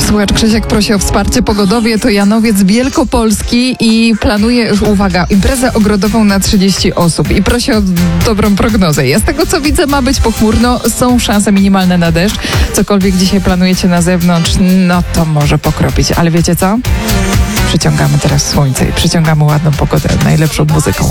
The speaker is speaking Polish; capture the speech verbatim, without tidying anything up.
Słuchacz Krzysiek prosi o wsparcie pogodowie. To Janowiec Wielkopolski i planuje, uwaga, imprezę ogrodową na trzydzieści osób i prosi o dobrą prognozę. Ja z tego co widzę, ma być pochmurno, są szanse minimalne na deszcz. Cokolwiek dzisiaj planujecie na zewnątrz, no to może pokropić. Ale wiecie co? Przyciągamy teraz słońce i przyciągamy ładną pogodę, najlepszą muzyką.